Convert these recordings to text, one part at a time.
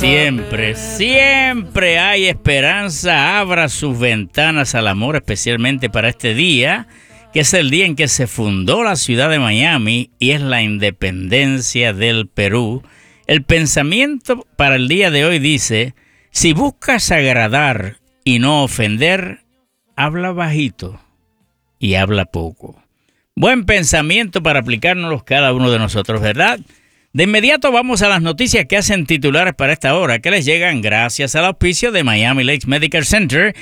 Siempre, siempre hay esperanza. Abra sus ventanas al amor, especialmente para este día, que es el día en que se fundó la ciudad de Miami y es la independencia del Perú. El pensamiento para el día de hoy dice: si buscas agradar y no ofender, habla bajito y habla poco. Buen pensamiento para aplicárnoslos cada uno de nosotros, ¿verdad? De inmediato vamos a las noticias que hacen titulares para esta hora, que les llegan gracias al auspicio de Miami Lakes Medical Center,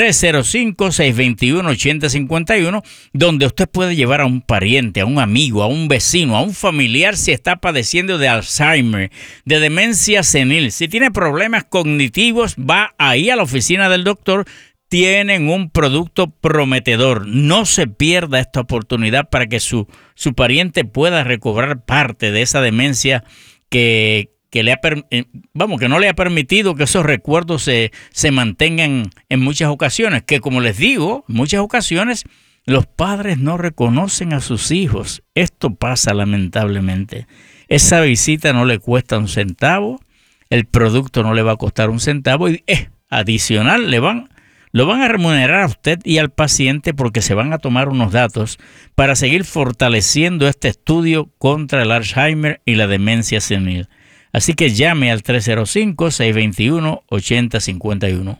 305-621-8051, donde usted puede llevar a un pariente, a un amigo, a un vecino, a un familiar si está padeciendo de Alzheimer, de demencia senil. Si tiene problemas cognitivos, va ahí a la oficina del doctor. Tienen un producto prometedor. No se pierda esta oportunidad para que su pariente pueda recobrar parte de esa demencia que no le ha permitido que esos recuerdos se mantengan en muchas ocasiones. Que, como les digo, en muchas ocasiones los padres no reconocen a sus hijos. Esto pasa lamentablemente. Esa visita no le cuesta un centavo, el producto no le va a costar un centavo y adicional lo van a remunerar a usted y al paciente porque se van a tomar unos datos para seguir fortaleciendo este estudio contra el Alzheimer y la demencia senil. Así que llame al 305-621-8051.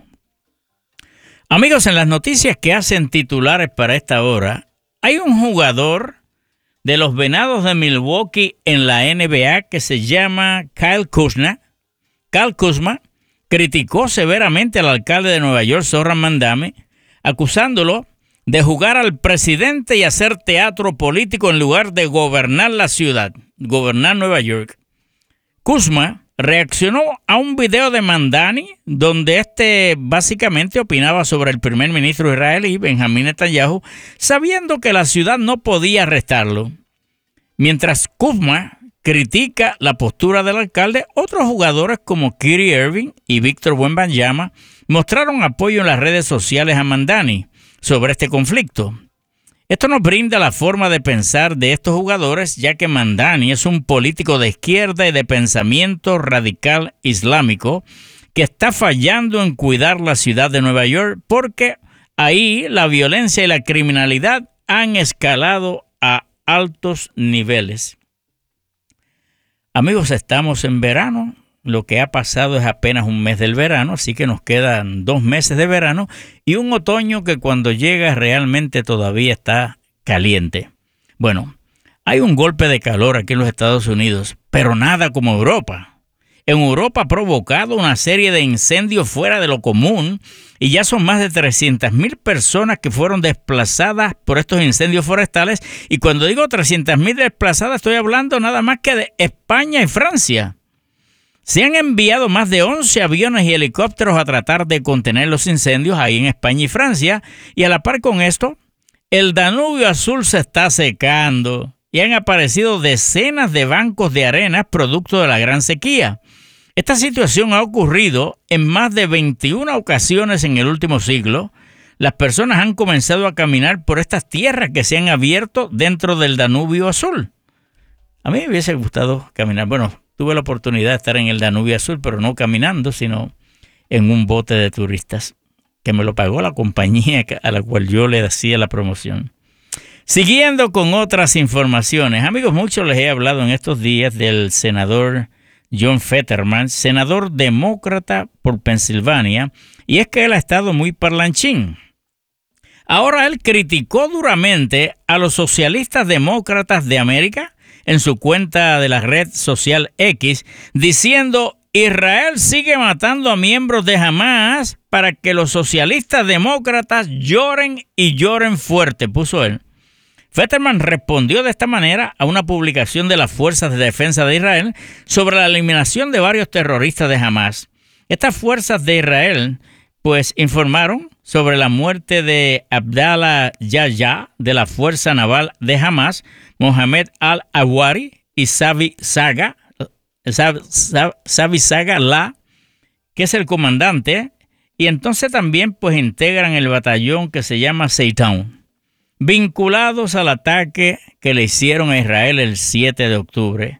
Amigos, en las noticias que hacen titulares para esta hora, hay un jugador de los Venados de Milwaukee en la NBA que se llama Kyle Kuzma. Kyle Kuzma criticó severamente al alcalde de Nueva York, Zohran Mamdani, acusándolo de jugar al presidente y hacer teatro político en lugar de gobernar la ciudad, gobernar Nueva York. Kuzma reaccionó a un video de Mamdani donde básicamente opinaba sobre el primer ministro israelí, Benjamín Netanyahu, sabiendo que la ciudad no podía arrestarlo. Mientras Kuzma critica la postura del alcalde, otros jugadores como Kyrie Irving y Víctor Wembanyama mostraron apoyo en las redes sociales a Mamdani sobre este conflicto. Esto nos brinda la forma de pensar de estos jugadores, ya que Mamdani es un político de izquierda y de pensamiento radical islámico que está fallando en cuidar la ciudad de Nueva York porque ahí la violencia y la criminalidad han escalado a altos niveles. Amigos, estamos en verano, lo que ha pasado es apenas un mes del verano, así que nos quedan 2 meses de verano y un otoño que cuando llega realmente todavía está caliente. Bueno, hay un golpe de calor aquí en los Estados Unidos, pero nada como Europa. En Europa ha provocado una serie de incendios fuera de lo común y ya son más de 300,000 personas que fueron desplazadas por estos incendios forestales. Y cuando digo 300,000 desplazadas, estoy hablando nada más que de España y Francia. Se han enviado más de 11 aviones y helicópteros a tratar de contener los incendios ahí en España y Francia. Y a la par con esto, el Danubio Azul se está secando y han aparecido decenas de bancos de arena producto de la gran sequía. Esta situación ha ocurrido en más de 21 ocasiones en el último siglo. Las personas han comenzado a caminar por estas tierras que se han abierto dentro del Danubio Azul. A mí me hubiese gustado caminar. Bueno, tuve la oportunidad de estar en el Danubio Azul, pero no caminando, sino en un bote de turistas, que me lo pagó la compañía a la cual yo le hacía la promoción. Siguiendo con otras informaciones, amigos, muchos les he hablado en estos días del senador John Fetterman, senador demócrata por Pensilvania, y es que él ha estado muy parlanchín. Ahora él criticó duramente a los socialistas demócratas de América en su cuenta de la red social X, diciendo: Israel sigue matando a miembros de Hamás para que los socialistas demócratas lloren y lloren fuerte, puso él. Fetterman respondió de esta manera a una publicación de las Fuerzas de Defensa de Israel sobre la eliminación de varios terroristas de Hamás. Estas fuerzas de Israel, pues, informaron sobre la muerte de Abdallah Yahya de la Fuerza Naval de Hamás, Mohamed al-Awari y Savi Saga La, que es el comandante, y entonces también pues integran el batallón que se llama Seitown, vinculados al ataque que le hicieron a Israel el 7 de octubre.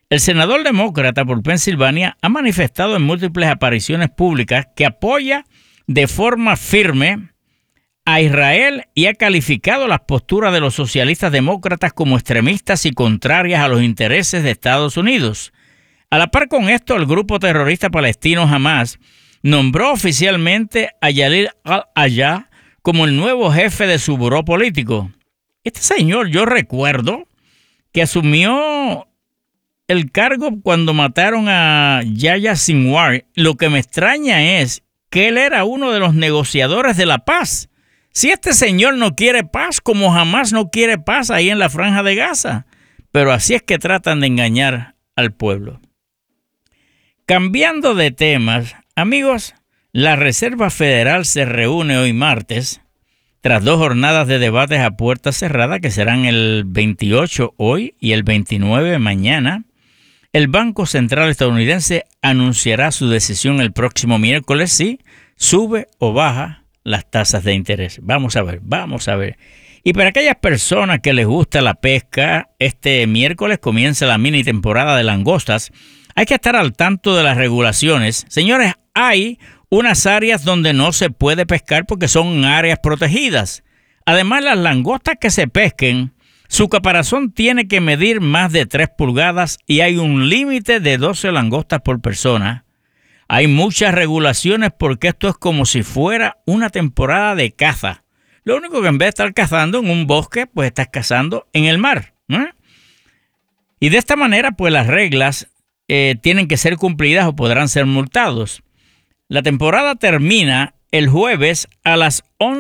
El senador demócrata por Pensilvania ha manifestado en múltiples apariciones públicas que apoya de forma firme a Israel y ha calificado las posturas de los socialistas demócratas como extremistas y contrarias a los intereses de Estados Unidos. A la par con esto, el grupo terrorista palestino Hamas nombró oficialmente a Yalil al-Ayah como el nuevo jefe de su buró político. Este señor, yo recuerdo que asumió el cargo cuando mataron a Yahya Sinwar. Lo que me extraña es que él era uno de los negociadores de la paz. Si este señor no quiere paz, como Hamas no quiere paz ahí en la Franja de Gaza. Pero así es que tratan de engañar al pueblo. Cambiando de temas, amigos, la Reserva Federal se reúne hoy martes, tras 2 jornadas de debates a puerta cerrada que serán el 28 hoy y el 29 mañana. El Banco Central estadounidense anunciará su decisión el próximo miércoles si sube o baja las tasas de interés. Vamos a ver. Y para aquellas personas que les gusta la pesca, este miércoles comienza la mini temporada de langostas. Hay que estar al tanto de las regulaciones. Señores, hay unas áreas donde no se puede pescar porque son áreas protegidas. Además, las langostas que se pesquen, su caparazón tiene que medir más de 3 pulgadas y hay un límite de 12 langostas por persona. Hay muchas regulaciones porque esto es como si fuera una temporada de caza. Lo único que en vez de estar cazando en un bosque, pues estás cazando en el mar, ¿no? Y de esta manera, pues las reglas tienen que ser cumplidas o podrán ser multados. La temporada termina el jueves a las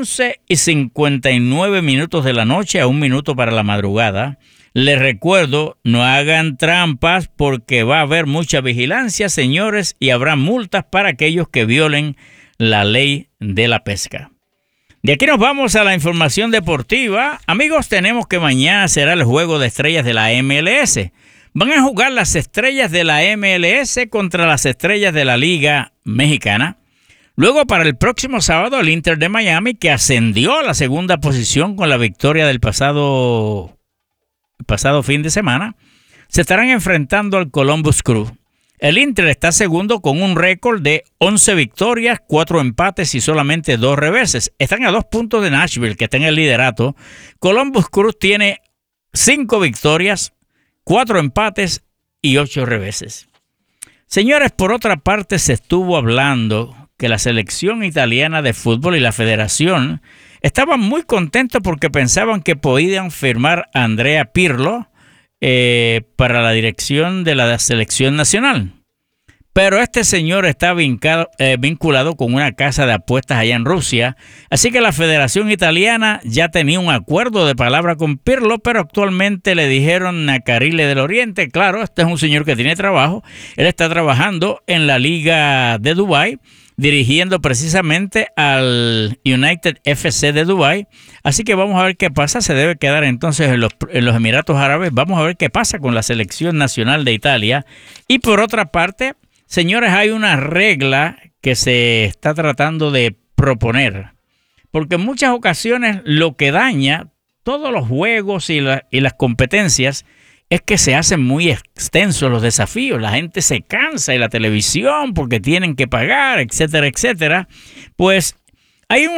11:59 de la noche, a 1 minuto para la madrugada. Les recuerdo, no hagan trampas porque va a haber mucha vigilancia, señores, y habrá multas para aquellos que violen la ley de la pesca. De aquí nos vamos a la información deportiva. Amigos, tenemos que mañana será el juego de estrellas de la MLS. Van a jugar las estrellas de la MLS contra las estrellas de la Liga Mexicana. Luego, para el próximo sábado, el Inter de Miami, que ascendió a la segunda posición con la victoria del pasado fin de semana, se estarán enfrentando al Columbus Crew. El Inter está segundo con un récord de 11 victorias, 4 empates y solamente 2 reverses. Están a 2 puntos de Nashville, que está en el liderato. Columbus Crew tiene 5 victorias, 4 empates y 8 reveses. Señores, por otra parte, se estuvo hablando que la selección italiana de fútbol y la federación estaban muy contentos porque pensaban que podían firmar a Andrea Pirlo para la dirección de la selección nacional. Pero este señor está vinculado con una casa de apuestas allá en Rusia, así que la Federación Italiana ya tenía un acuerdo de palabra con Pirlo, pero actualmente le dijeron a Carile del Oriente, claro, este es un señor que tiene trabajo, él está trabajando en la Liga de Dubái, dirigiendo precisamente al United FC de Dubái. Así que vamos a ver qué pasa. Se debe quedar entonces en los Emiratos Árabes. Vamos a ver qué pasa con la selección nacional de Italia. Y por otra parte, señores, hay una regla que se está tratando de proponer. Porque en muchas ocasiones lo que daña todos los juegos y las competencias es que se hacen muy extensos los desafíos. La gente se cansa y la televisión porque tienen que pagar, etcétera, etcétera. Pues hay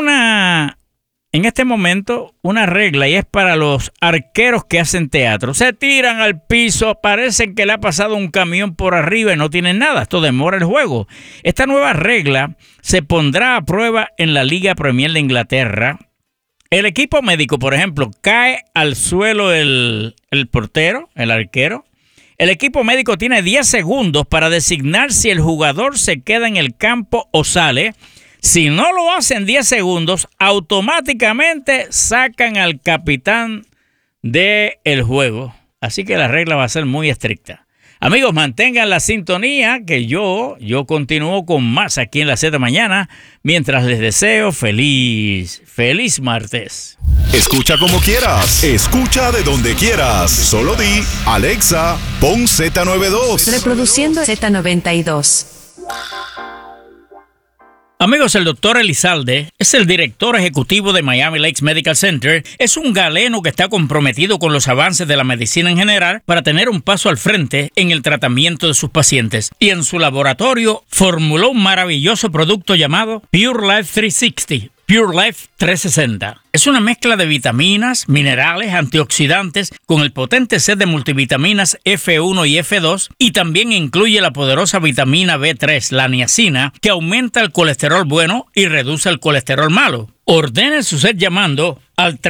en este momento una regla y es para los arqueros que hacen teatro. Se tiran al piso, parecen que le ha pasado un camión por arriba y no tienen nada. Esto demora el juego. Esta nueva regla se pondrá a prueba en la Liga Premier de Inglaterra. El equipo médico, por ejemplo, cae al suelo el portero, el arquero. El equipo médico tiene 10 segundos para designar si el jugador se queda en el campo o sale. Si no lo hacen 10 segundos, automáticamente sacan al capitán del juego. Así que la regla va a ser muy estricta. Amigos, mantengan la sintonía que yo continúo con más aquí en la Z Mañana, mientras les deseo feliz martes. Escucha como quieras, escucha de donde quieras, solo di, Alexa, pon Z92. Reproduciendo Z92. Amigos, el doctor Elizalde es el director ejecutivo de Miami Lakes Medical Center. Es un galeno que está comprometido con los avances de la medicina en general para tener un paso al frente en el tratamiento de sus pacientes. Y en su laboratorio formuló un maravilloso producto llamado Pure Life 360. Pure Life 360. Es una mezcla de vitaminas, minerales, antioxidantes con el potente set de multivitaminas F1 y F2 y también incluye la poderosa vitamina B3, la niacina, que aumenta el colesterol bueno y reduce el colesterol malo. Ordene su set llamando al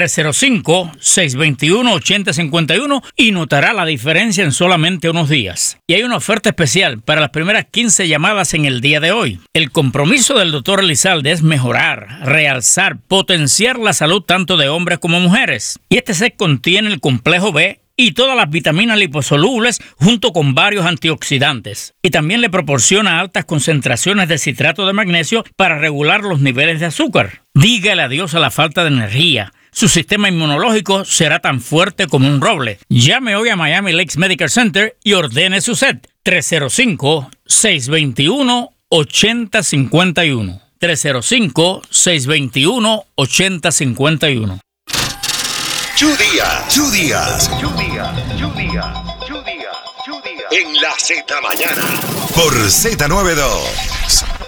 305-621-8051 y notará la diferencia en solamente unos días. Y hay una oferta especial para las primeras 15 llamadas en el día de hoy. El compromiso del Dr. Elizalde es mejorar, realzar, potenciar la salud tanto de hombres como mujeres. Y este set contiene el complejo B y todas las vitaminas liposolubles junto con varios antioxidantes. Y también le proporciona altas concentraciones de citrato de magnesio para regular los niveles de azúcar. Dígale adiós a la falta de energía. Su sistema inmunológico será tan fuerte como un roble. Llame hoy a Miami Lakes Medical Center y ordene su set. 305-621-8051. 305-621-8051. Two Días. En la Z Mañana. Por Z92.